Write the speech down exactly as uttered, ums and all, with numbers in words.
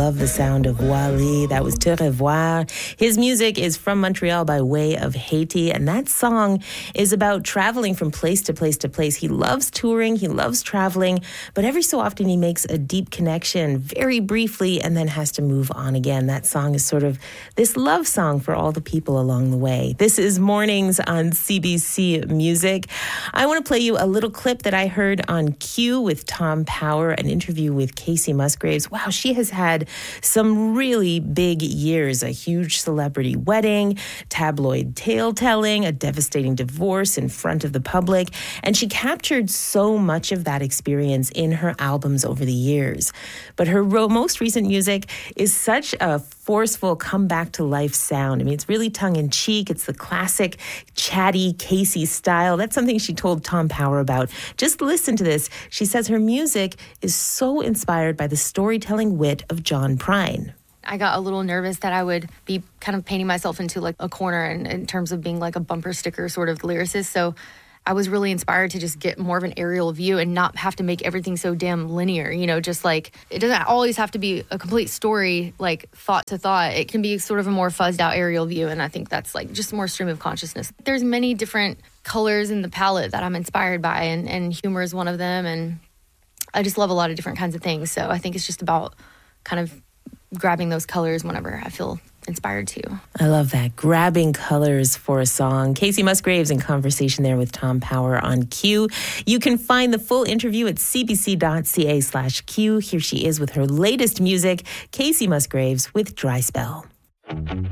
love the sound of Wally. That was Te Revoir. His music is from Montreal by way of Haiti, and that song is about traveling from place to place to place. He loves touring, he loves traveling, but every so often he makes a deep connection very briefly and then has to move on again. That song is sort of this love song for all the people along the way. This is Mornings on C B C Music. I want to play you a little clip that I heard on Q with Tom Power, an interview with Kacey Musgraves. Wow, she has had some really big years, a huge celebrity wedding, tabloid tale-telling, a devastating divorce in front of the public, and she captured so much of that experience in her albums over the years. But her ro- most recent music is such a forceful come-back-to-life sound. I mean, it's really tongue-in-cheek. It's the classic, chatty Kacey style. That's something she told Tom Power about. Just listen to this. She says her music is so inspired by the storytelling wit of John Prine. I got a little nervous that I would be kind of painting myself into like a corner in, in terms of being like a bumper sticker sort of lyricist. So I was really inspired to just get more of an aerial view and not have to make everything so damn linear, you know, just like it doesn't always have to be a complete story, like thought to thought. It can be sort of a more fuzzed out aerial view. And I think that's like just more stream of consciousness. There's many different colors in the palette that I'm inspired by, and, and humor is one of them. And I just love a lot of different kinds of things. So I think it's just about kind of grabbing those colors whenever I feel inspired to. I love that. Grabbing colors for a song. Kacey Musgraves in conversation there with Tom Power on Q. You can find the full interview at cbc.ca slash Q. Here she is with her latest music, Kacey Musgraves with Dry Spell.